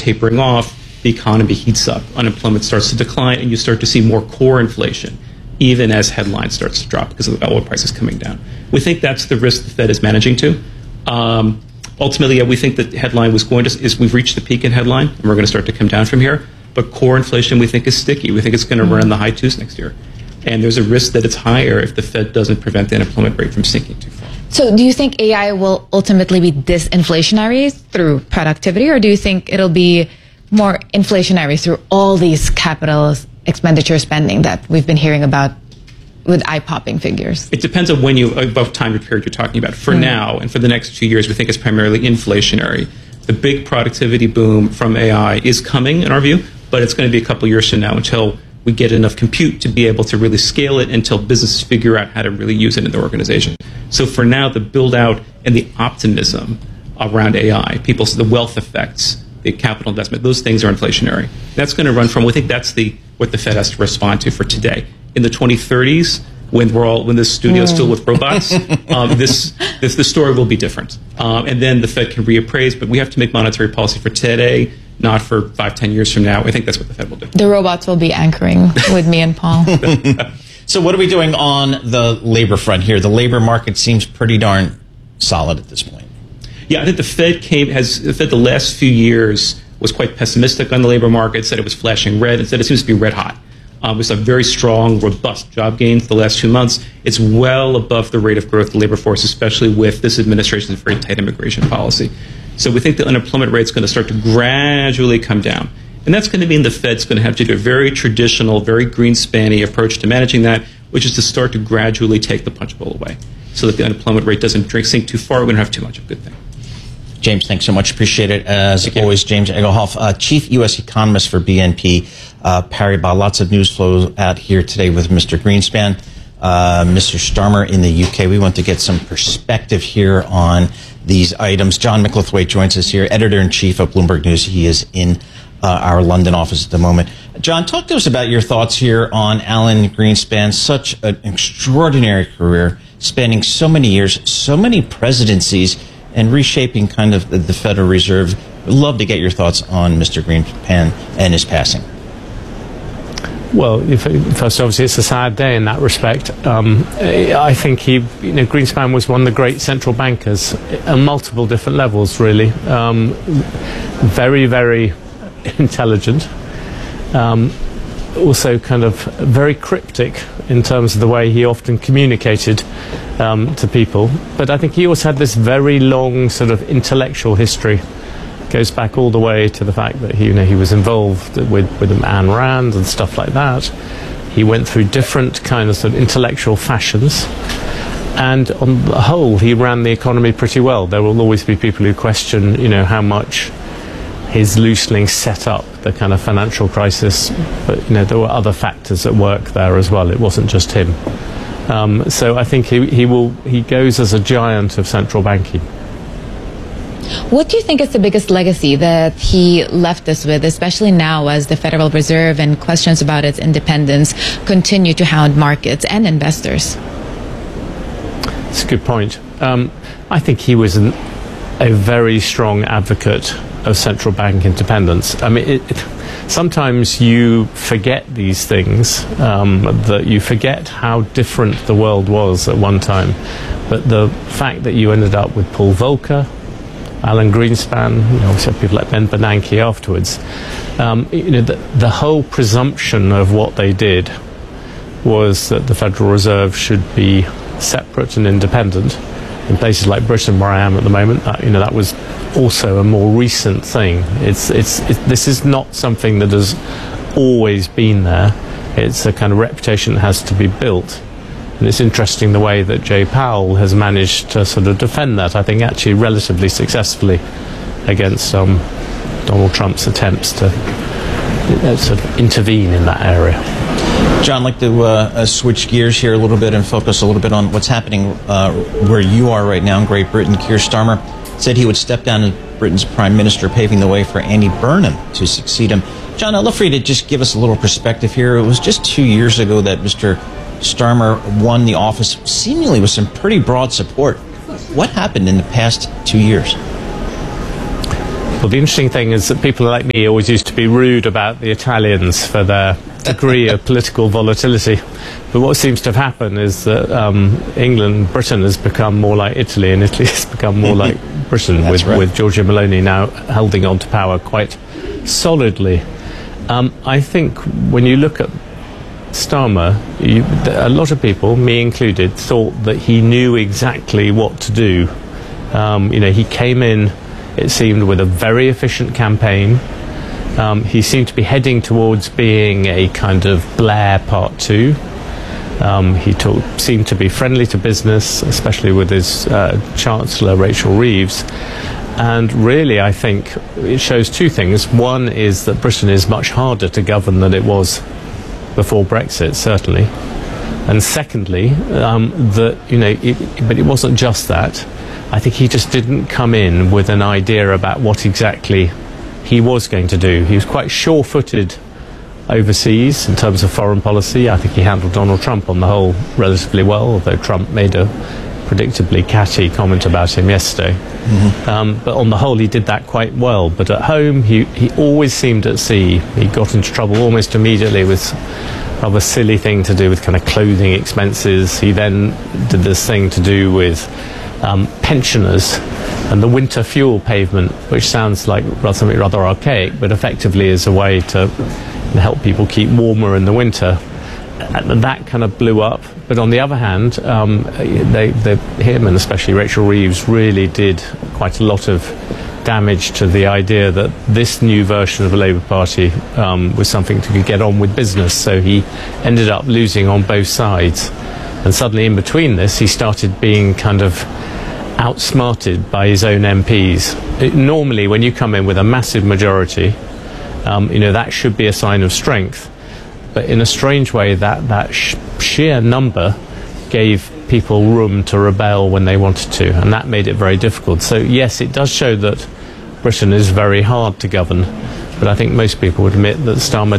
tapering off, the economy heats up, unemployment starts to decline, and you start to see more core inflation, even as headline starts to drop because of the oil prices coming down. We think that's the risk the Fed is managing to. Ultimately, we think that headline we've reached the peak in headline, and we're going to start to come down from here. But core inflation, we think, is sticky. We think it's going to run in the high twos next year. And there's a risk that it's higher if the Fed doesn't prevent the unemployment rate from sinking too far. So do you think AI will ultimately be disinflationary through productivity, or do you think it'll be more inflationary through all these capital expenditure spending that we've been hearing about with eye-popping figures? It depends on above time period you're talking about. For now, and for the next 2 years, we think it's primarily inflationary. The big productivity boom from AI is coming, in our view, but it's going to be a couple years from now until we get enough compute to be able to really scale it, until businesses figure out how to really use it in their organization. So for now, the build-out and the optimism around AI, the wealth effects, the capital investment, those things are inflationary. That's going to run from, we think that's what the Fed has to respond to for today. In the 2030s, when the studio is filled with robots, the story will be different. And then the Fed can reappraise, but we have to make monetary policy for today, not for 5-10 years from now. I think that's what the Fed will do. The robots will be anchoring with me and Paul. So what are we doing on the labor front here? The labor market seems pretty darn solid at this point. Yeah, I think the Fed the last few years was quite pessimistic on the labor market, said it was flashing red. Instead, it seems to be red hot. We saw very strong, robust job gains the last 2 months. It's well above the rate of growth of the labor force, especially with this administration's very tight immigration policy. So we think the unemployment rate is going to start to gradually come down. And that's going to mean the Fed's going to have to do a very traditional, very Greenspan-y approach to managing that, which is to start to gradually take the punch bowl away so that the unemployment rate doesn't sink too far. We don't have too much of a good thing. James, thanks so much. Appreciate it. As always, James Egelhoff, Chief U.S. Economist for BNP Paribas. Lots of news flow out here today with Mr. Greenspan, Mr. Starmer in the U.K. We want to get some perspective here on these items. John Micklethwait joins us here, Editor-in-Chief of Bloomberg News. He is in our London office at the moment. John, talk to us about your thoughts here on Alan Greenspan. Such an extraordinary career, spanning so many years, so many presidencies, and reshaping kind of the Federal Reserve. I'd love to get your thoughts on Mr. Greenspan and his passing. Well, first, obviously, it's a sad day in that respect. I think Greenspan was one of the great central bankers on multiple different levels, really. Very, very intelligent. Also kind of very cryptic in terms of the way he often communicated to people. But I think he also had this very long sort of intellectual history. Goes back all the way to the fact that he was involved with Ayn Rand and stuff like that. He went through different kind of sort of intellectual fashions. And on the whole, he ran the economy pretty well. There will always be people who question, how much his loosening set up the kind of financial crisis, but there were other factors at work there as well. It wasn't just him. So I think he goes as a giant of central banking. What do you think is the biggest legacy that he left us with, especially now as the Federal Reserve and questions about its independence continue to hound markets and investors? That's a good point. I think he was a very strong advocate of central bank independence. I mean, sometimes you forget these things, that you forget how different the world was at one time. But the fact that you ended up with Paul Volcker, Alan Greenspan, also people like Ben Bernanke afterwards, the whole presumption of what they did was that the Federal Reserve should be separate and independent. In places like Britain, where I am at the moment, that was also a more recent thing. This is not something that has always been there. It's a kind of reputation that has to be built. And it's interesting the way that Jay Powell has managed to sort of defend that, I think actually relatively successfully against Donald Trump's attempts to sort of intervene in that area. John, I'd like to switch gears here a little bit and focus a little bit on what's happening where you are right now in Great Britain. Keir Starmer said he would step down as Britain's Prime Minister, paving the way for Andy Burnham to succeed him. John, I'd love for you to just give us a little perspective here. It was just 2 years ago that Mr. Starmer won the office, seemingly with some pretty broad support. What happened in the past 2 years? Well, the interesting thing is that people like me always used to be rude about the Italians for their degree of political volatility. But what seems to have happened is that Britain has become more like Italy, and Italy has become more like Britain, with Giorgia Meloni now holding on to power quite solidly. I think when you look at Starmer, a lot of people, me included, thought that he knew exactly what to do. He came in, it seemed, with a very efficient campaign. He seemed to be heading towards being a kind of Blair Part 2. He seemed to be friendly to business, especially with his Chancellor, Rachel Reeves. And really, I think it shows two things. One is that Britain is much harder to govern than it was before Brexit, certainly. And secondly, but it wasn't just that. I think he just didn't come in with an idea about what exactly he was going to do. He was quite sure-footed overseas in terms of foreign policy. I think he handled Donald Trump on the whole relatively well, although Trump made a predictably catty comment about him yesterday. But on the whole, he did that quite well. But at home, he always seemed at sea. He got into trouble almost immediately with a silly thing to do with kind of clothing expenses. He then did this thing to do with pensioners and the winter fuel payment, which sounds like something rather archaic, but effectively is a way to help people keep warmer in the winter. And that kind of blew up. But on the other hand, him and especially Rachel Reeves really did quite a lot of damage to the idea that this new version of the Labour Party was something to get on with business. So he ended up losing on both sides. And suddenly in between this, he started being kind of outsmarted by his own MPs. Normally, when you come in with a massive majority, that should be a sign of strength. But in a strange way, that sheer number gave people room to rebel when they wanted to, and that made it very difficult. So yes, it does show that Britain is very hard to govern, but I think most people would admit that Starmer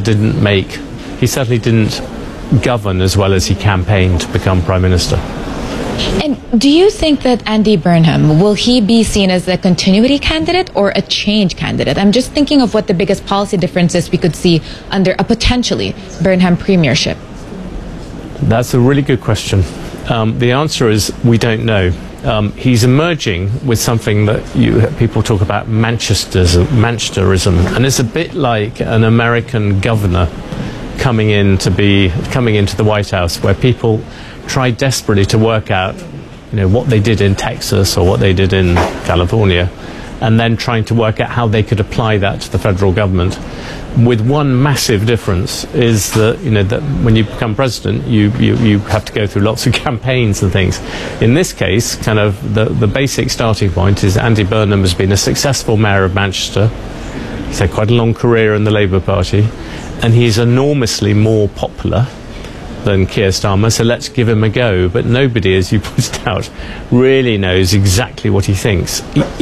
he certainly didn't govern as well as he campaigned to become Prime Minister. And do you think that Andy Burnham, will he be seen as a continuity candidate or a change candidate? I'm just thinking of what the biggest policy differences we could see under a potentially Burnham premiership. That's a really good question. The answer is we don't know. He's emerging with something that people talk about Manchesterism, and it's a bit like an American governor coming into the White House, where people try desperately to work out, what they did in Texas or what they did in California, and then trying to work out how they could apply that to the federal government. With one massive difference is that that when you become president, you have to go through lots of campaigns and things. In this case, kind of the basic starting point is Andy Burnham has been a successful mayor of Manchester. He's had quite a long career in the Labour Party, and he's enormously more popular than Keir Starmer, so let's give him a go. But nobody, as you pointed out, really knows exactly what he thinks.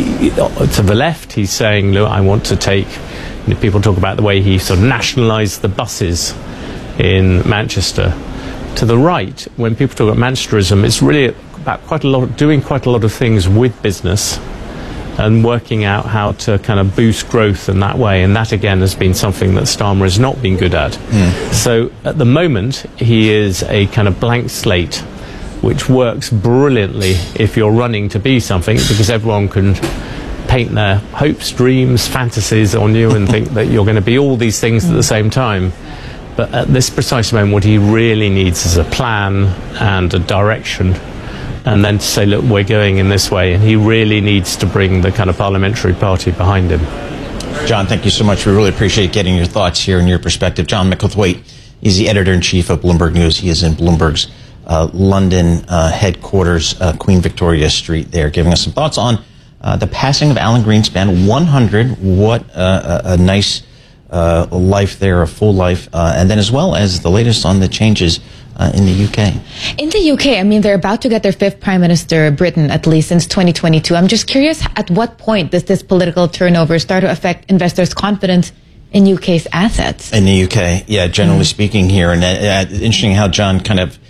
To the left, he's saying, look, I want to take... people talk about the way he sort of nationalised the buses in Manchester. To the right, when people talk about Manchesterism, it's really about doing quite a lot of things with business and working out how to kind of boost growth in that way. And that, again, has been something that Starmer has not been good at. So at the moment, he is a kind of blank slate, which works brilliantly if you're running to be something, because everyone can paint their hopes, dreams, fantasies on you and think that you're going to be all these things at the same time. But at this precise moment, what he really needs is a plan and a direction, and then to say, look, we're going in this way. And he really needs to bring the kind of parliamentary party behind him. John, thank you so much. We really appreciate getting your thoughts here and your perspective. John Micklethwaite is the editor-in-chief of Bloomberg News. He is in Bloomberg's London headquarters, Queen Victoria Street there, giving us some thoughts on the passing of Alan Greenspan, 100. What a nice life there, a full life. And then as well as the latest on the changes in the UK. In the UK, I mean, they're about to get their fifth Prime Minister, Britain, at least since 2022. I'm just curious, at what point does this political turnover start to affect investors' confidence in UK's assets? In the UK, yeah, generally speaking here. And interesting how John kind of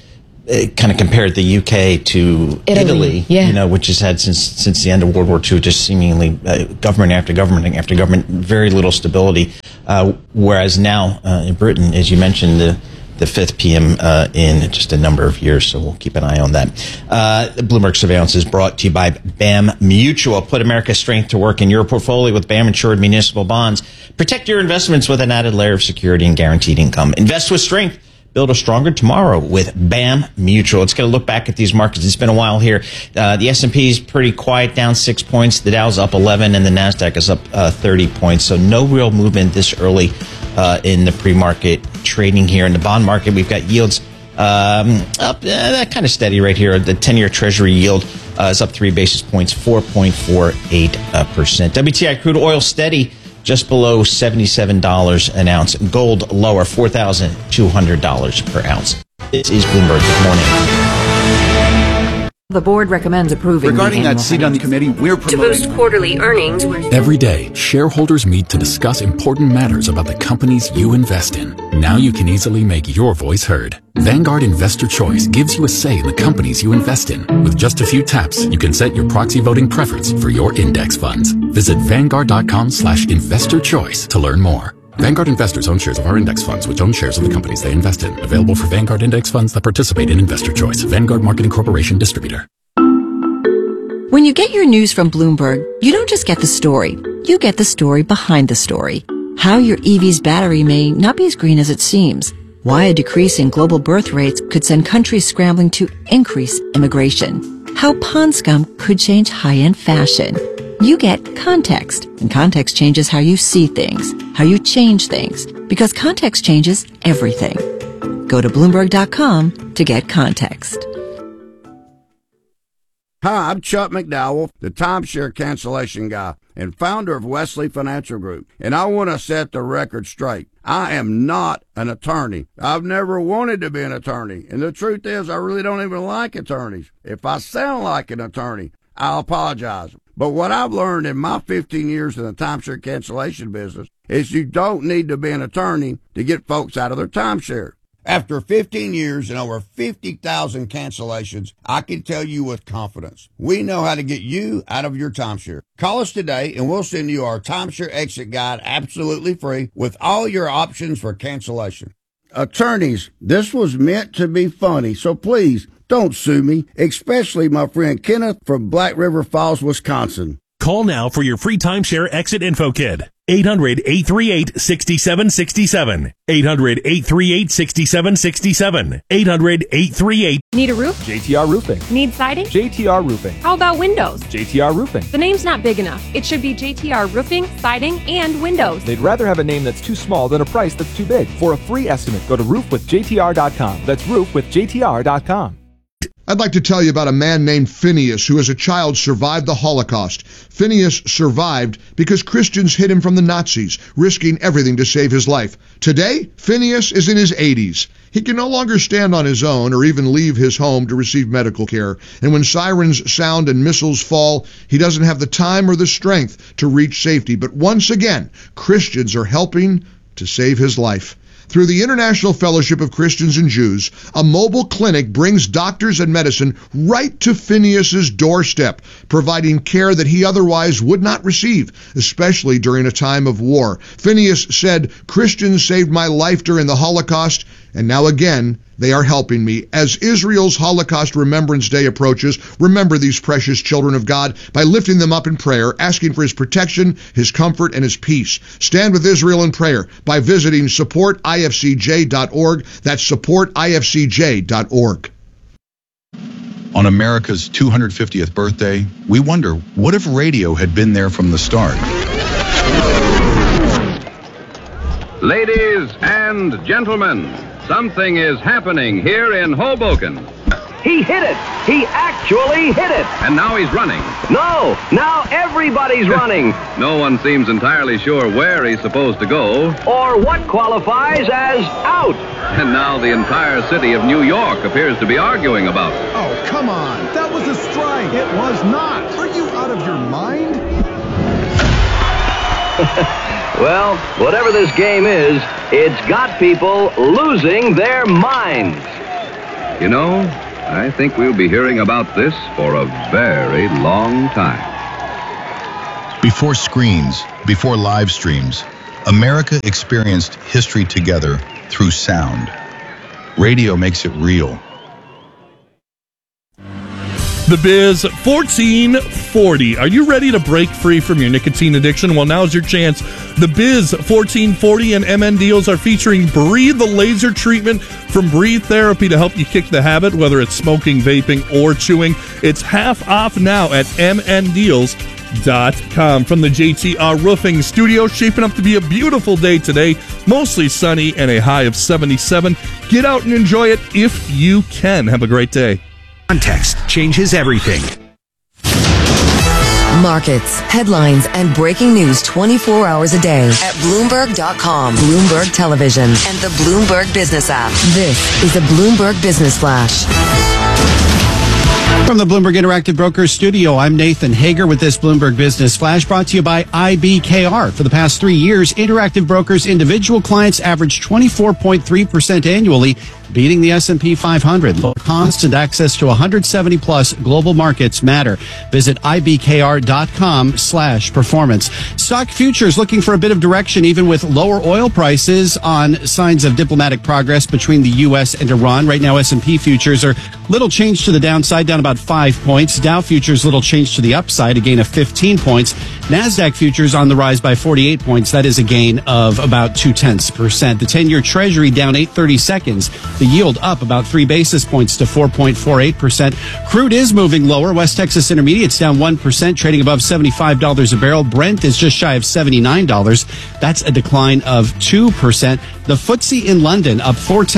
kind of compared the UK to Italy, yeah. Which has had since the end of World War II, just seemingly government after government after government, very little stability. Whereas now in Britain, as you mentioned, the fifth PM in just a number of years, so we'll keep an eye on that. Bloomberg Surveillance is brought to you by BAM Mutual. Put America's strength to work in your portfolio with BAM insured municipal bonds. Protect your investments with an added layer of security and guaranteed income. Invest with strength. Build a stronger tomorrow with BAM Mutual. Let's get a look back at these markets. It's been a while here. The S&P is pretty quiet, down 6 points. The Dow's up 11, and the NASDAQ is up 30 points. So no real movement this early in the pre-market trading here. In the bond market, we've got yields up kind of steady right here. The 10-year Treasury yield is up 3 basis points, 4.48%. WTI crude oil steady, just below $77 an ounce. Gold lower, $4,200 per ounce. This is Bloomberg. Good morning. The board recommends approving regarding that seat on the committee. We're to boost quarterly earnings. Every day, shareholders meet to discuss important matters about the companies you invest in. Now you can easily make your voice heard. Vanguard Investor Choice gives you a say in the companies you invest in. With just a few taps, you can set your proxy voting preference for your index funds. Visit Vanguard.com/investor-choice to learn more. Vanguard investors own shares of our index funds, which own shares of the companies they invest in. Available for Vanguard index funds that participate in Investor Choice. Vanguard Marketing Corporation distributor. When you get your news from Bloomberg, you don't just get the story. You get the story behind the story. How your EV's battery may not be as green as it seems. Why a decrease in global birth rates could send countries scrambling to increase immigration. How pond scum could change high-end fashion. You get context, and context changes how you see things, how you change things, because context changes everything. Go to Bloomberg.com to get context. Hi, I'm Chuck McDowell, the timeshare cancellation guy and founder of Wesley Financial Group, and I want to set the record straight. I am not an attorney. I've never wanted to be an attorney, and the truth is I really don't even like attorneys. If I sound like an attorney, I'll apologize. But what I've learned in my 15 years in the timeshare cancellation business is you don't need to be an attorney to get folks out of their timeshare. After 15 years and over 50,000 cancellations, I can tell you with confidence, we know how to get you out of your timeshare. Call us today and we'll send you our timeshare exit guide absolutely free with all your options for cancellation. Attorneys, this was meant to be funny, so please don't sue me, especially my friend Kenneth from Black River Falls, Wisconsin. Call now for your free timeshare exit info kit. 800-838-6767. 800-838-6767. 800-838. Need a roof? JTR Roofing. Need siding? JTR Roofing. How about windows? JTR Roofing. The name's not big enough. It should be JTR Roofing, Siding, and Windows. They'd rather have a name that's too small than a price that's too big. For a free estimate, go to roofwithjtr.com. That's roofwithjtr.com. I'd like to tell you about a man named Phineas who as a child survived the Holocaust. Phineas survived because Christians hid him from the Nazis, risking everything to save his life. Today, Phineas is in his 80s. He can no longer stand on his own or even leave his home to receive medical care. And when sirens sound and missiles fall, he doesn't have the time or the strength to reach safety. But once again, Christians are helping to save his life. Through the International Fellowship of Christians and Jews, a mobile clinic brings doctors and medicine right to Phineas's doorstep, providing care that he otherwise would not receive, especially during a time of war. Phineas said, "Christians saved my life during the Holocaust, and now again, they are helping me." As Israel's Holocaust Remembrance Day approaches, remember these precious children of God by lifting them up in prayer, asking for his protection, his comfort, and his peace. Stand with Israel in prayer by visiting supportifcj.org. That's supportifcj.org. On America's 250th birthday, we wonder, what if radio had been there from the start? Ladies and gentlemen, something is happening here in Hoboken. He hit it. He actually hit it. And now he's running. No, now everybody's running. No one seems entirely sure where he's supposed to go. Or what qualifies as out. And now the entire city of New York appears to be arguing about it. Oh, come on. That was a strike. It was not. Are you out of your mind? Well, whatever this game is, it's got people losing their minds. You know, I think we'll be hearing about this for a very long time. Before screens, before live streams, America experienced history together through sound. Radio makes it real. The Biz 1440. Are you ready to break free from your nicotine addiction? Well, now's your chance. The Biz 1440 and MN Deals are featuring Breathe, the laser treatment from Breathe Therapy to help you kick the habit, whether it's smoking, vaping, or chewing. It's half off now at mndeals.com. From the JTR Roofing Studio, shaping up to be a beautiful day today, mostly sunny and a high of 77. Get out and enjoy it if you can. Have a great day. Context changes everything. Markets, headlines, and breaking news 24 hours a day at Bloomberg.com, Bloomberg Television, and the Bloomberg Business app. This is the Bloomberg Business Flash. From the Bloomberg Interactive Brokers studio, I'm Nathan Hager with this Bloomberg Business Flash, brought to you by IBKR. For the past 3 years, Interactive Brokers individual clients averaged 24.3% annually, beating the S&P 500. Low constant access to 170-plus global markets matter. Visit ibkr.com/performance. Stock futures looking for a bit of direction, even with lower oil prices, on signs of diplomatic progress between the U.S. and Iran. Right now, S&P futures are little change to the downside, down about 5 points. Dow futures little change to the upside, a gain of 15 points. NASDAQ futures on the rise by 48 points. That is a gain of about 0.2%. The 10-year Treasury down 8/30 seconds. The yield up about 3 basis points to 4.48%. Crude is moving lower. West Texas Intermediate's down 1%, trading above $75 a barrel. Brent is just shy of $79. That's a decline of 2%. The FTSE in London up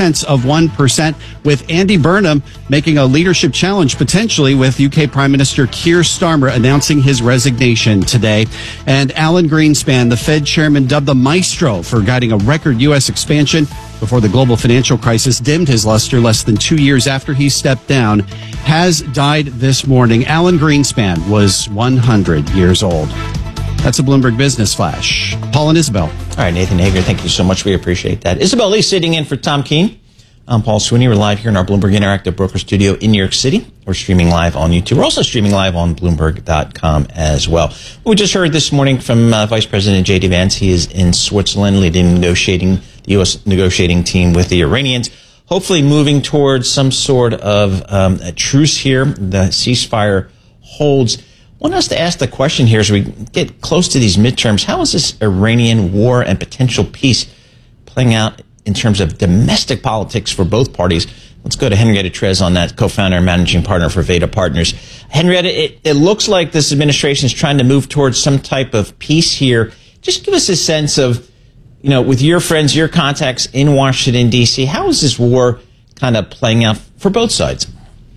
0.4%, with Andy Burnham making a leadership challenge potentially with UK Prime Minister Keir Starmer announcing his resignation today. And Alan Greenspan, the Fed chairman, dubbed the maestro for guiding a record U.S. expansion before the global financial crisis dimmed his luster less than 2 years after he stepped down, has died this morning. Alan Greenspan was 100 years old. That's a Bloomberg Business Flash. Paul and Isabel. All right, Nathan Hager, thank you so much. We appreciate that. Isabel Lee sitting in for Tom Keene. I'm Paul Sweeney. We're live here in our Bloomberg Interactive Broker Studio in New York City. We're streaming live on YouTube. We're also streaming live on Bloomberg.com as well. We just heard this morning from Vice President J.D. Vance. He is in Switzerland leading the U.S. negotiating team with the Iranians, hopefully moving towards some sort of a truce here. The ceasefire holds. I want us to ask the question here as we get close to these midterms. How is this Iranian war and potential peace playing out in terms of domestic politics for both parties? Let's go to Henrietta Trez on that, co-founder and managing partner for Veda Partners. Henrietta, it looks like this administration is trying to move towards some type of peace here. Just give us a sense of, with your friends, your contacts in Washington, D.C., how is this war kind of playing out for both sides?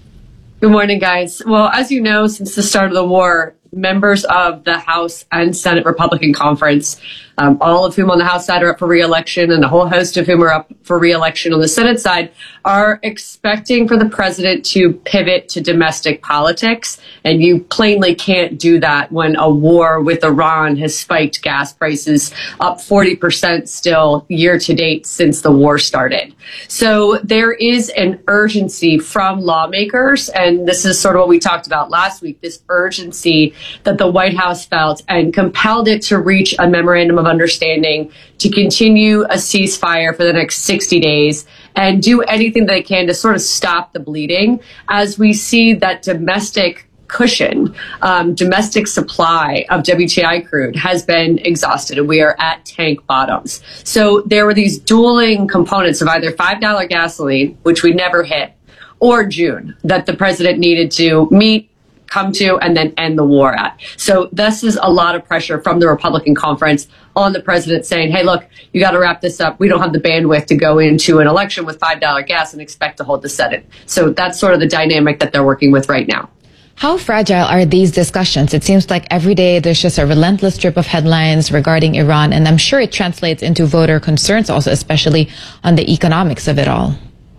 Good morning, guys. Well, as you know, since the start of the war, members of the House and Senate Republican Conference, all of whom on the House side are up for re-election and a whole host of whom are up for re-election on the Senate side, are expecting for the president to pivot to domestic politics. And you plainly can't do that when a war with Iran has spiked gas prices up 40% still year to date since the war started. So there is an urgency from lawmakers, and this is sort of what we talked about last week, this urgency that the White House felt and compelled it to reach a memorandum of understanding to continue a ceasefire for the next 60 days and do anything they can to sort of stop the bleeding as we see that domestic cushion, domestic supply of WTI crude has been exhausted and we are at tank bottoms. So there were these dueling components of either $5 gasoline, which we never hit, or June that the president needed to come to and then end the war at. So this is a lot of pressure from the Republican conference on the president saying, hey, look, you got to wrap this up. We don't have the bandwidth to go into an election with $5 gas and expect to hold the Senate. So that's sort of the dynamic that they're working with right now. How fragile are these discussions? It seems like every day there's just a relentless strip of headlines regarding Iran, and I'm sure it translates into voter concerns also, especially on the economics of it all.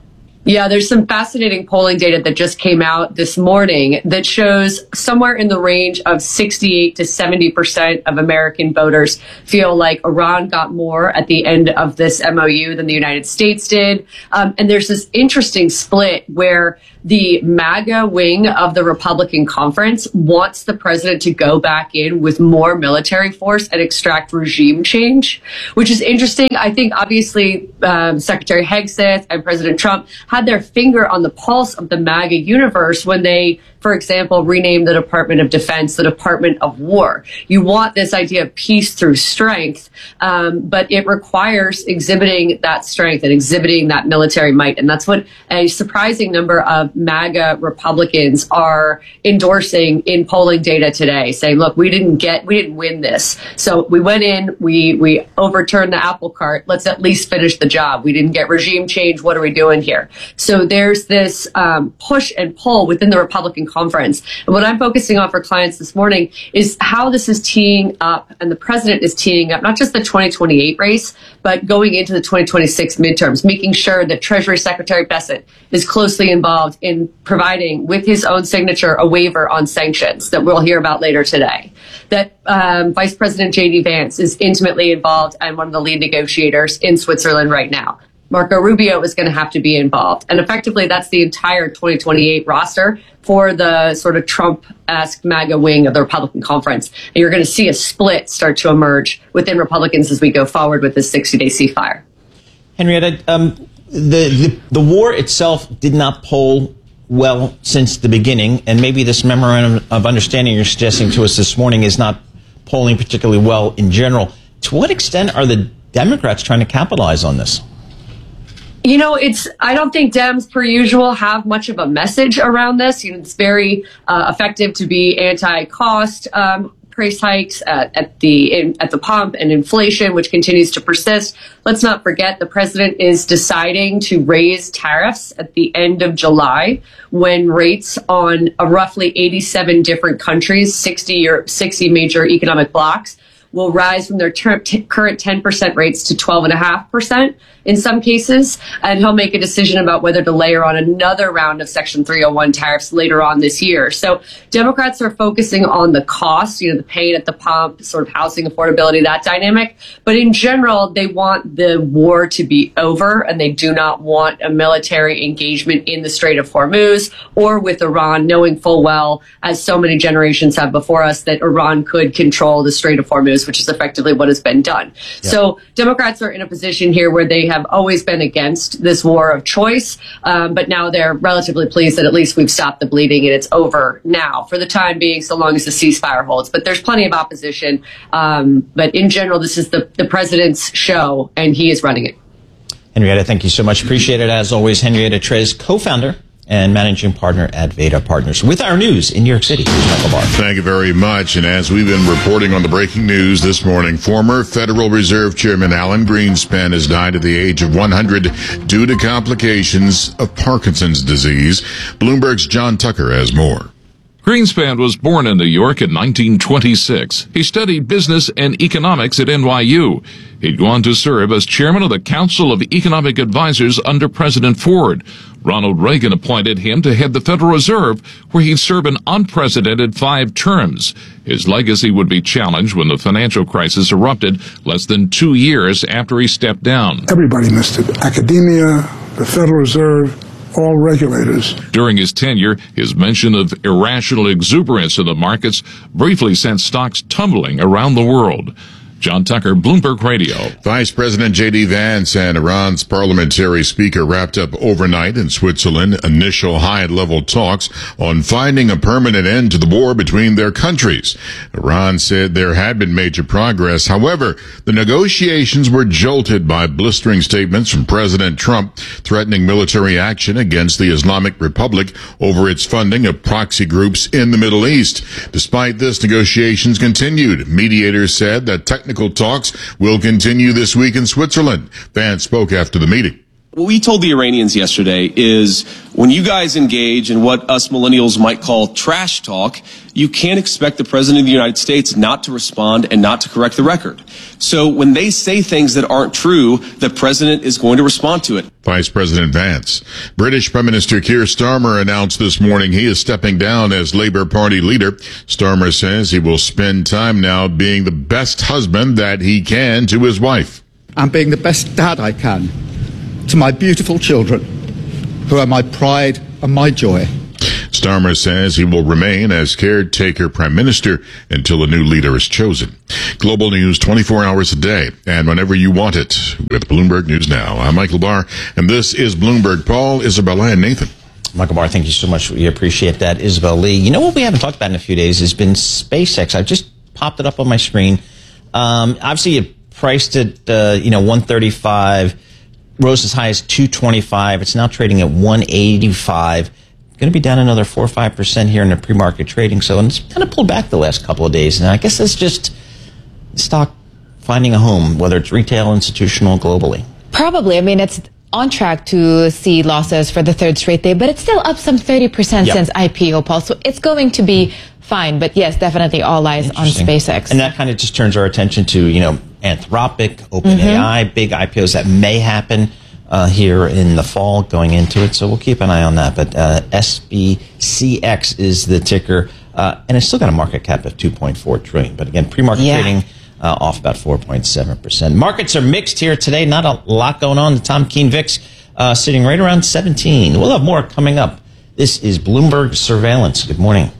Yeah, there's some fascinating polling data that just came out this morning that shows somewhere in the range of 68 to 70% of American voters feel like Iran got more at the end of this MOU than the United States did. And there's this interesting split where the MAGA wing of the Republican conference wants the president to go back in with more military force and extract regime change, which is interesting. I think obviously Secretary Hegseth and President Trump had their finger on the pulse of the MAGA universe when they, for example, renamed the Department of Defense the Department of War. You want this idea of peace through strength, but it requires exhibiting that strength and exhibiting that military might. And that's what a surprising number of MAGA Republicans are endorsing in polling data today, saying, look, we didn't win this. So we went in, we overturned the apple cart. Let's at least finish the job. We didn't get regime change. What are we doing here? So there's this push and pull within the Republican conference. And what I'm focusing on for clients this morning is how this is teeing up, and the president is teeing up not just the 2028 race, but going into the 2026 midterms, making sure that Treasury Secretary Bessent is closely involved in providing, with his own signature, a waiver on sanctions that we'll hear about later today. That Vice President J.D. Vance is intimately involved and one of the lead negotiators in Switzerland right now. Marco Rubio is going to have to be involved. And effectively, that's the entire 2028 roster for the sort of Trump-esque MAGA wing of the Republican conference. And you're going to see a split start to emerge within Republicans as we go forward with this 60-day ceasefire. Henrietta, the war itself did not poll well since the beginning, and maybe this memorandum of understanding you're suggesting to us this morning is not polling particularly well in general. To what extent are the Democrats trying to capitalize on this? You know, I don't think Dems, per usual, have much of a message around this. You know, it's very effective to be anti-cost price hikes at the pump and inflation, which continues to persist. Let's not forget the president is deciding to raise tariffs at the end of July when rates on roughly 87 different countries, 60 major economic blocs, will rise from their current 10% rates to 12.5% in some cases. And he'll make a decision about whether to layer on another round of Section 301 tariffs later on this year. So Democrats are focusing on the cost, the pain at the pump, sort of housing affordability, that dynamic. But in general, they want the war to be over, and they do not want a military engagement in the Strait of Hormuz or with Iran, knowing full well, as so many generations have before us, that Iran could control the Strait of Hormuz, which is effectively what has been done. Yeah. So Democrats are in a position here where they have always been against this war of choice, but now they're relatively pleased that at least we've stopped the bleeding and it's over now for the time being, so long as the ceasefire holds. But there's plenty of opposition. But in general, this is the president's show, and he is running it. Henrietta, thank you so much. Appreciate it. As always, Henrietta Trez, co-founder and managing partner at Veda Partners. With our news in New York City, here's Michael Barr. Thank you very much. And as we've been reporting on the breaking news this morning, former Federal Reserve Chairman Alan Greenspan has died at the age of 100 due to complications of Parkinson's disease. Bloomberg's John Tucker has more. Greenspan was born in New York in 1926. He studied business and economics at NYU. He'd gone to serve as chairman of the Council of Economic Advisors under President Ford. Ronald Reagan appointed him to head the Federal Reserve, where he'd serve an unprecedented 5 terms. His legacy would be challenged when the financial crisis erupted less than 2 years after he stepped down. Everybody missed it. Academia, the Federal Reserve, all regulators. During his tenure, his mention of irrational exuberance in the markets briefly sent stocks tumbling around the world. John Tucker, Bloomberg Radio. Vice President J.D. Vance and Iran's parliamentary speaker wrapped up overnight in Switzerland initial high-level talks on finding a permanent end to the war between their countries. Iran said there had been major progress. However, the negotiations were jolted by blistering statements from President Trump threatening military action against the Islamic Republic over its funding of proxy groups in the Middle East. Despite this, negotiations continued. Mediators said that technical talks will continue this week in Switzerland. Vance spoke after the meeting. What we told the Iranians yesterday is when you guys engage in what us millennials might call trash talk, you can't expect the President of the United States not to respond and not to correct the record. So when they say things that aren't true, the President is going to respond to it. Vice President Vance. British Prime Minister Keir Starmer announced this morning he is stepping down as Labour Party leader. Starmer says he will spend time now being the best husband that he can to his wife. I'm being the best dad I can to my beautiful children, who are my pride and my joy. Starmer says he will remain as caretaker prime minister until a new leader is chosen. Global news 24 hours a day and whenever you want it with Bloomberg News Now. I'm Michael Barr, and this is Bloomberg. Paul, Isabella, and Nathan. Michael Barr, thank you so much. We appreciate that. Isabel Lee. You know what we haven't talked about in a few days has been SpaceX. I've just popped it up on my screen. Obviously, it priced at 135. Rose as high as 225. It's now trading at 185. Going to be down another 4 or 5% here in the pre-market trading. So, and it's kind of pulled back the last couple of days. And I guess it's just stock finding a home, whether it's retail, institutional, globally. Probably. I mean, it's on track to see losses for the third straight day, but it's still up some 30% since IPO, Paul. So it's going to be fine. But yes, definitely all eyes on SpaceX. And that kind of just turns our attention to, Anthropic, OpenAI, big IPOs that may happen here in the fall going into it. So we'll keep an eye on that. But SBCX is the ticker. And it's still got a market cap of $2.4 trillion. But again, pre-market trading off about 4.7%. Markets are mixed here today. Not a lot going on. The Tom Keene VIX sitting right around 17. We'll have more coming up. This is Bloomberg Surveillance. Good morning.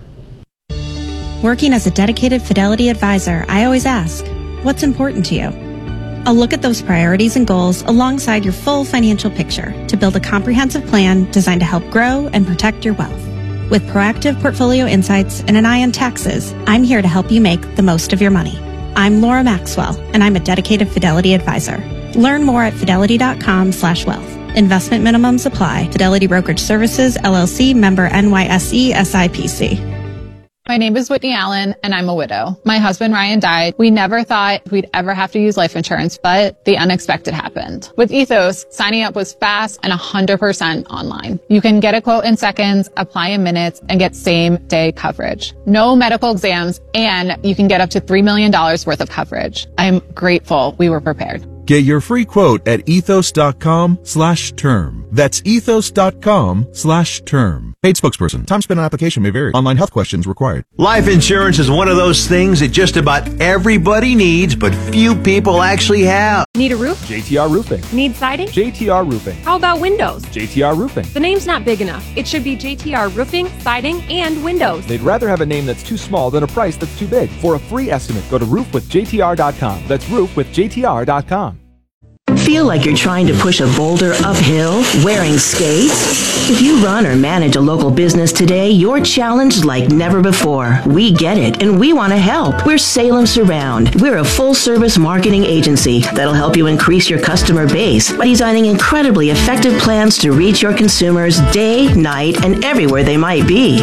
Working as a dedicated Fidelity advisor, I always ask, what's important to you? I'll look at those priorities and goals alongside your full financial picture to build a comprehensive plan designed to help grow and protect your wealth. With proactive portfolio insights and an eye on taxes, I'm here to help you make the most of your money. I'm Laura Maxwell, and I'm a dedicated Fidelity advisor. Learn more at fidelity.com/wealth. Investment minimums apply. Fidelity Brokerage Services, LLC, member NYSE, SIPC. My name is Whitney Allen, and I'm a widow. My husband, Ryan, died. We never thought we'd ever have to use life insurance, but the unexpected happened. With Ethos, signing up was fast and 100% online. You can get a quote in seconds, apply in minutes, and get same-day coverage. No medical exams, and you can get up to $3 million worth of coverage. I'm grateful we were prepared. Get your free quote at ethos.com/term. That's ethos.com/term. Paid spokesperson. Time spent on application may vary. Online health questions required. Life insurance is one of those things that just about everybody needs, but few people actually have. Need a roof? JTR Roofing. Need siding? JTR Roofing. How about windows? JTR Roofing. The name's not big enough. It should be JTR Roofing, Siding, and Windows. They'd rather have a name that's too small than a price that's too big. For a free estimate, go to roofwithjtr.com. That's roofwithjtr.com. Feel like you're trying to push a boulder uphill wearing skates? If you run or manage a local business today, you're challenged like never before. We get it, and we want to help. We're Salem Surround. We're a full-service marketing agency that'll help you increase your customer base by designing incredibly effective plans to reach your consumers day, night, and everywhere they might be.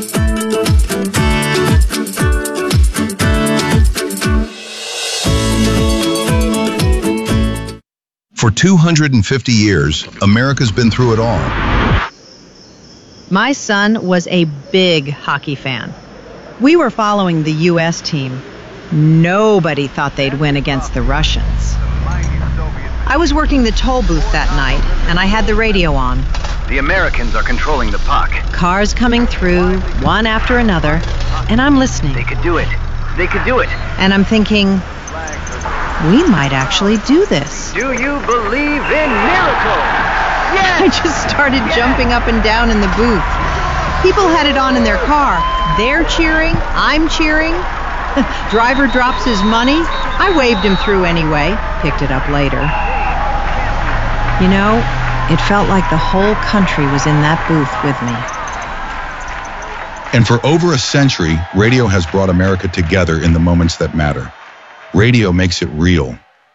For 250 years, America's been through it all. My son was a big hockey fan. We were following the U.S. team. Nobody thought they'd win against the Russians. I was working the toll booth that night, and I had the radio on. The Americans are controlling the puck. Cars coming through, one after another, and I'm listening. They could do it. They could do it. And I'm thinking, we might actually do this. Do you believe in miracles? Yes! I just started jumping up and down in the booth. People had it on in their car. They're cheering. I'm cheering. Driver drops his money. I waved him through anyway. Picked it up later. You know, it felt like the whole country was in that booth with me. And for over a century, radio has brought America together in the moments that matter. Radio makes it real.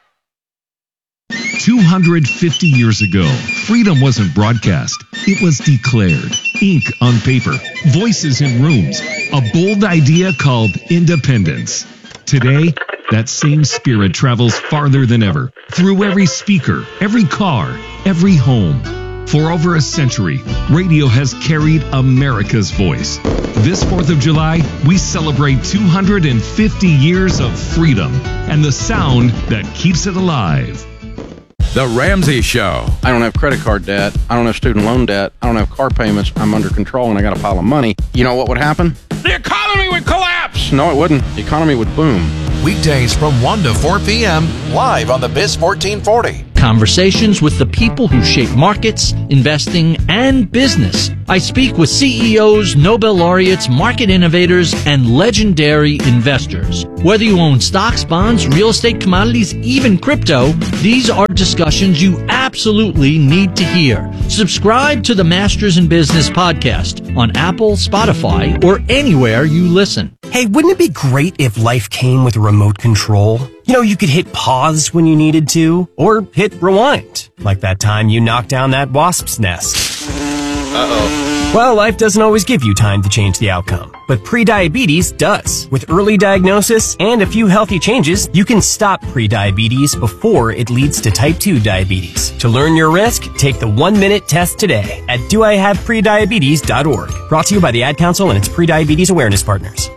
250 years ago, freedom wasn't broadcast. It was declared. Ink on paper, voices in rooms, a bold idea called independence. Today, that same spirit travels farther than ever, through every speaker, every car, every home. For over a century, radio has carried America's voice. This 4th of July, we celebrate 250 years of freedom and the sound that keeps it alive. The Ramsey Show. I don't have credit card debt. I don't have student loan debt. I don't have car payments. I'm under control and I got a pile of money. You know what would happen? The economy would collapse. No, it wouldn't. The economy would boom. Weekdays from 1 to 4 p.m. live on the Biz 1440. Conversations with the people who shape markets, investing, and business. I speak with CEOs, Nobel laureates, market innovators, and legendary investors. Whether you own stocks, bonds, real estate, commodities, even crypto, these are discussions you absolutely need to hear. Subscribe to the Masters in Business podcast on Apple, Spotify, or anywhere you listen. Hey, wouldn't it be great if life came with a remote control? You know, you could hit pause when you needed to, or hit rewind, like that time you knocked down that wasp's nest. Uh-oh. Well, life doesn't always give you time to change the outcome, but prediabetes does. With early diagnosis and a few healthy changes, you can stop prediabetes before it leads to type 2 diabetes. To learn your risk, take the 1-minute test today at doihaveprediabetes.org. Brought to you by the Ad Council and its prediabetes awareness partners.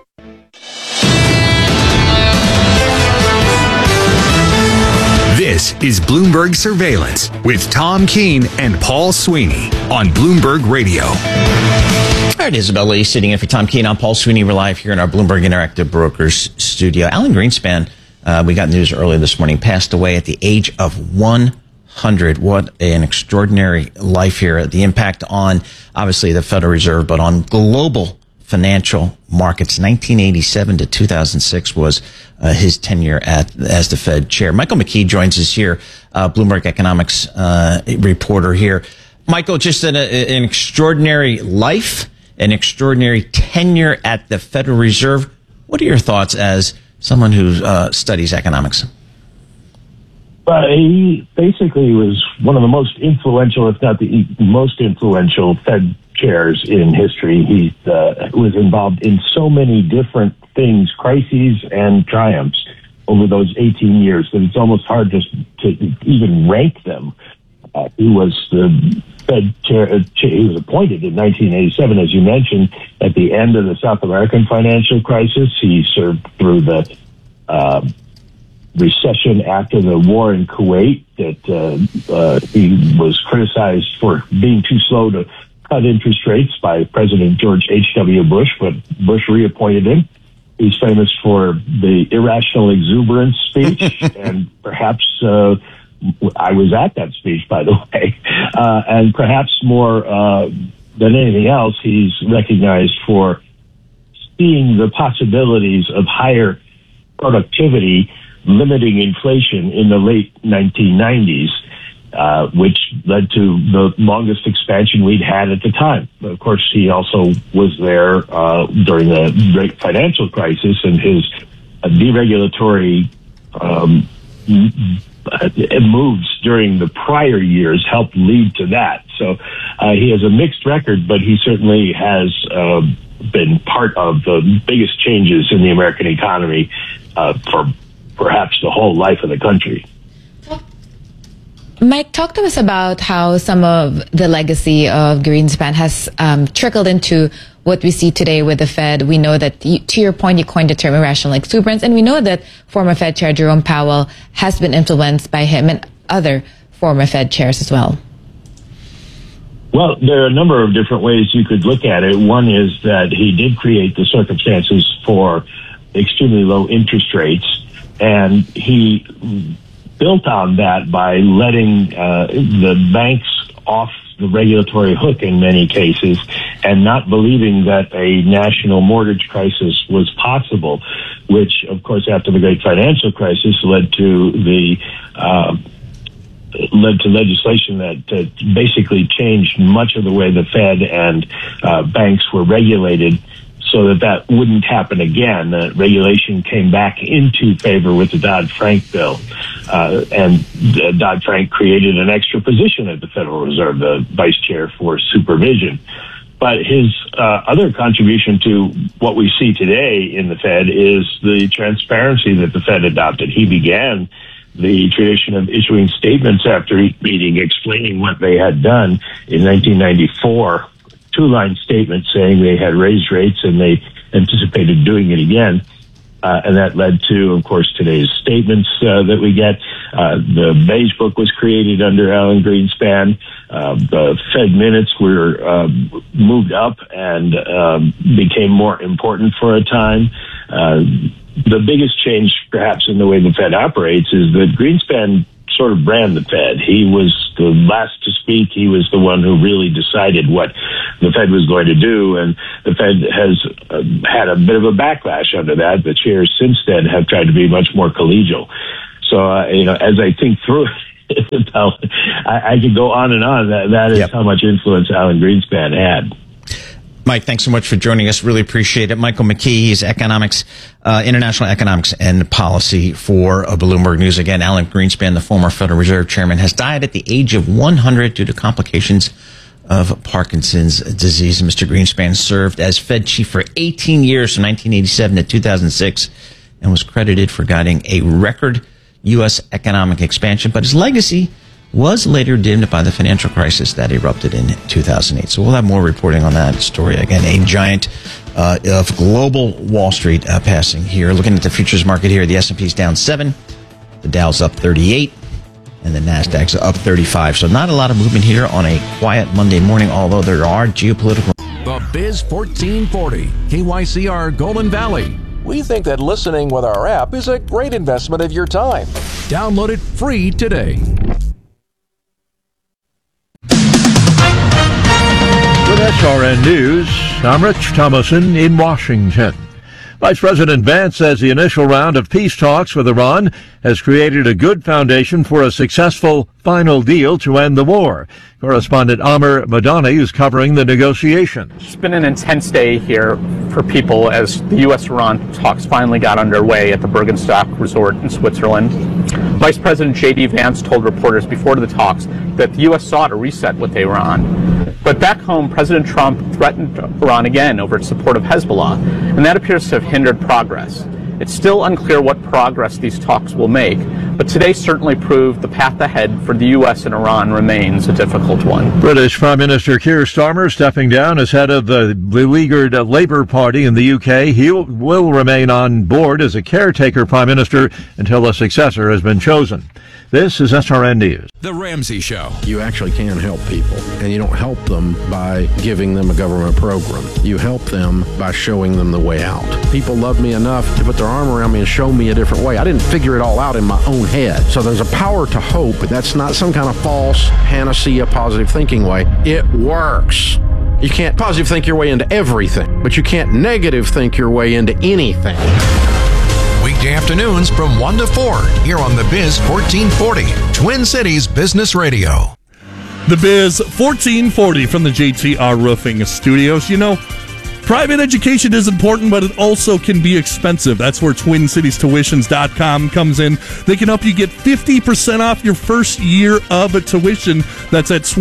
This is Bloomberg Surveillance with Tom Keene and Paul Sweeney on Bloomberg Radio. All right, Isabel Lee sitting in for Tom Keene. I'm Paul Sweeney. We're live here in our Bloomberg Interactive Brokers studio. Alan Greenspan, we got news earlier this morning, passed away at the age of 100. What an extraordinary life here. The impact on, obviously, the Federal Reserve, but on global financial markets. 1987 to 2006 was his tenure as the Fed chair. Michael McKee joins us here, Bloomberg Economics reporter here. Michael, just an extraordinary life, an extraordinary tenure at the Federal Reserve. What are your thoughts as someone who studies economics? He basically was one of the most influential, if not the most influential, Fed chairs in history. He was involved in so many different things, crises and triumphs over those 18 years that it's almost hard to even rank them. He was the Fed chair. He was appointed in 1987, as you mentioned, at the end of the South American financial crisis. He served through the recession after the war in Kuwait. That he was criticized for being too slow to cut interest rates by President George H.W. Bush, but Bush reappointed him. He's famous for the irrational exuberance speech, and perhaps I was at that speech, by the way, and perhaps more than anything else, he's recognized for seeing the possibilities of higher productivity limiting inflation in the late 1990s. Which led to the longest expansion we'd had at the time. Of course, he also was there during the great financial crisis, and his deregulatory moves during the prior years helped lead to that. So he has a mixed record, but he certainly has been part of the biggest changes in the American economy for perhaps the whole life of the country. Mike, talk to us about how some of the legacy of Greenspan has trickled into what we see today with the Fed. We know that, to your point, you coined the term irrational exuberance, and we know that former Fed Chair Jerome Powell has been influenced by him and other former Fed chairs as well. Well, there are a number of different ways you could look at it. One is that he did create the circumstances for extremely low interest rates, and he built on that by letting the banks off the regulatory hook in many cases and not believing that a national mortgage crisis was possible, which, of course, after the great financial crisis led to legislation that basically changed much of the way the Fed and banks were regulated, so that wouldn't happen again. Regulation came back into favor with the Dodd-Frank bill. And Dodd-Frank created an extra position at the Federal Reserve, the vice chair for supervision. But his other contribution to what we see today in the Fed is the transparency that the Fed adopted. He began the tradition of issuing statements after each meeting explaining what they had done. In 1994, two-line statement saying they had raised rates and they anticipated doing it again. And that led to, of course, today's statements that we get. The Beige Book was created under Alan Greenspan. The Fed minutes were moved up and became more important for a time. The biggest change, perhaps, in the way the Fed operates is that Greenspan sort of ran the Fed. He was the last to speak. He was the one who really decided what the Fed was going to do, and the Fed has had a bit of a backlash under that. The chairs since then have tried to be much more collegial. So, as I think through it, I could go on and on. That is how much influence Alan Greenspan had. Mike, thanks so much for joining us. Really appreciate it. Michael McKee, he's international economics and policy for Bloomberg News. Again, Alan Greenspan, the former Federal Reserve Chairman, has died at the age of 100 due to complications of Parkinson's disease. Mr. Greenspan served as Fed chief for 18 years from 1987 to 2006 and was credited for guiding a record U.S. economic expansion. But his legacy was later dimmed by the financial crisis that erupted in 2008. So we'll have more reporting on that story. Again, a giant of global Wall Street passing here. Looking at the futures market here, the S&P's down 7, the Dow's up 38, and the Nasdaq's up 35. So not a lot of movement here on a quiet Monday morning, although there are geopolitical. The Biz 1440, KYCR Golden Valley. We think that listening with our app is a great investment of your time. Download it free today. With SRN News, I'm Rich Thomason in Washington. Vice President Vance says the initial round of peace talks with Iran has created a good foundation for a successful final deal to end the war. Correspondent Amr Madani is covering the negotiations. It's been an intense day here for people as the U.S.-Iran talks finally got underway at the Bergenstock Resort in Switzerland. Vice President J.D. Vance told reporters before the talks that the U.S. sought a reset with Iran. But back home, President Trump threatened Iran again over its support of Hezbollah, and that appears to have hindered progress. It's still unclear what progress these talks will make, but today certainly proved the path ahead for the U.S. and Iran remains a difficult one. British Prime Minister Keir Starmer stepping down as head of the beleaguered Labour Party in the UK. He will remain on board as a caretaker Prime Minister until a successor has been chosen. This is SRN News. The Ramsey Show. You actually can help people, and you don't help them by giving them a government program. You help them by showing them the way out. People love me enough to put their arm around me and show me a different way. I didn't figure it all out in my own head. So there's a power to hope, but that's not some kind of false panacea positive thinking way. It works. You can't positive think your way into everything, but you can't negative think your way into anything. Weekday afternoons from 1 to 4 here on the Biz 1440, Twin Cities Business Radio. The Biz 1440 from the JTR Roofing Studios. You know, private education is important, but it also can be expensive. That's where TwinCitiesTuitions.com comes in. They can help you get 50% off your first year of a tuition. That's at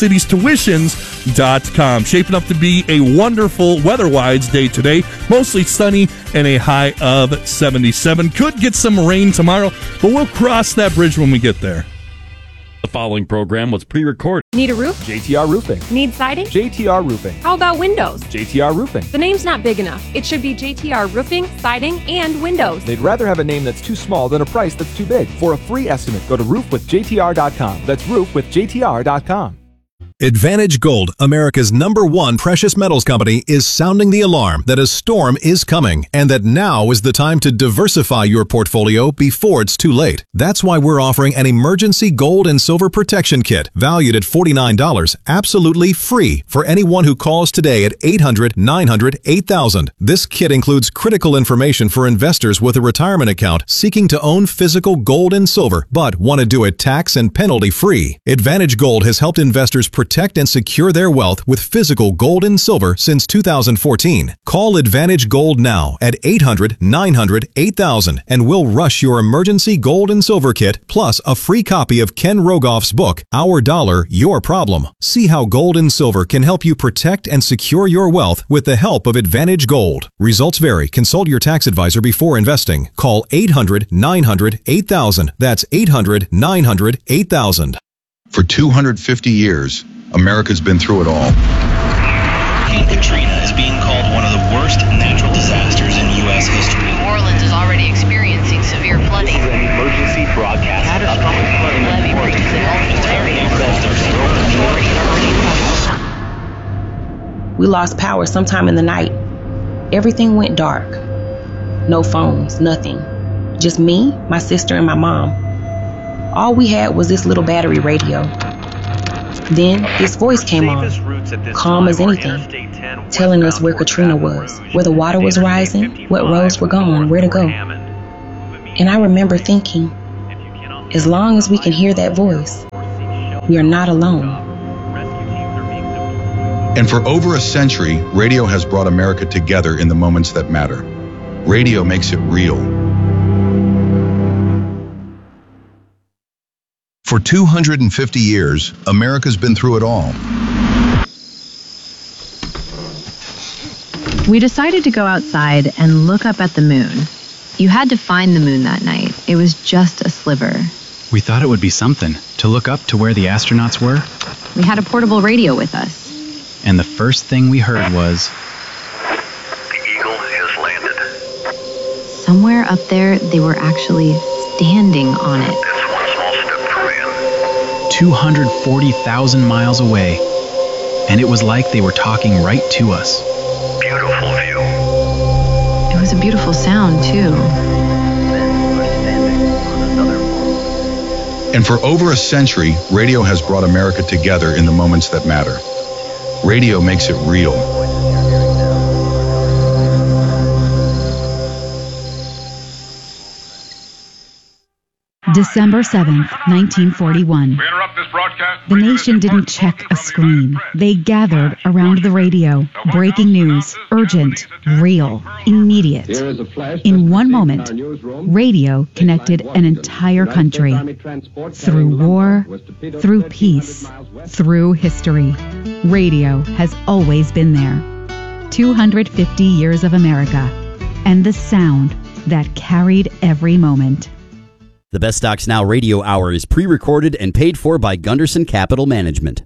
TwinCitiesTuitions.com. Shaping up to be a wonderful weather-wise day today. Mostly sunny and a high of 77. Could get some rain tomorrow, but we'll cross that bridge when we get there. The following program was pre-recorded. Need a roof? JTR Roofing. Need siding? JTR Roofing. How about windows? JTR Roofing. The name's not big enough. It should be JTR Roofing, Siding, and Windows. They'd rather have a name that's too small than a price that's too big. For a free estimate, go to roofwithjtr.com. That's roofwithjtr.com. Advantage Gold, America's #1 precious metals company, is sounding the alarm that a storm is coming and that now is the time to diversify your portfolio before it's too late. That's why we're offering an emergency gold and silver protection kit valued at $49, absolutely free for anyone who calls today at 800-900-8000. This kit includes critical information for investors with a retirement account seeking to own physical gold and silver but want to do it tax and penalty free. Advantage Gold has helped investors protect protect and secure their wealth with physical gold and silver since 2014. Call Advantage Gold now at 800-900-8000 and we'll rush your emergency gold and silver kit plus a free copy of Ken Rogoff's book, Our Dollar, Your Problem. See how gold and silver can help you protect and secure your wealth with the help of Advantage Gold. Results vary. Consult your tax advisor before investing. Call 800-900-8000. That's 800-900-8000. For 250 years, America's been through it all. Hurricane Katrina is being called one of the worst natural disasters in U.S. history. New Orleans is already experiencing severe flooding. This is an emergency broadcast. Catastrophic flooding levee breaks in multiple areas. We lost power sometime in the night. Everything went dark. No phones, nothing. Just me, my sister, and my mom. All we had was this little battery radio. Then this voice came on, calm as anything, telling us where Katrina was, where the water was rising, what roads were gone, where to go. And I remember thinking, as long as we can hear that voice, we are not alone. And for over a century, radio has brought America together in the moments that matter. Radio makes it real. For 250 years, America's been through it all. We decided to go outside and look up at the moon. You had to find the moon that night. It was just a sliver. We thought it would be something to look up to where the astronauts were. We had a portable radio with us. And the first thing we heard was, The Eagle has landed. Somewhere up there, they were actually standing on it. 240,000 miles away, and it was like they were talking right to us. Beautiful view. It was a beautiful sound, too. And for over a century, radio has brought America together in the moments that matter. Radio makes it real. December 7th, 1941. The nation didn't check a screen. They gathered around the radio. Breaking news, urgent, real, immediate. In one moment, radio connected an entire country. Through war, through peace, through history. Radio has always been there. 250 years of America. And the sound that carried every moment. The Best Stocks Now radio hour is pre-recorded and paid for by Gunderson Capital Management.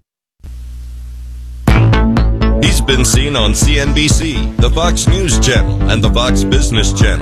He's been seen on CNBC, the Fox News Channel, and the Fox Business Channel.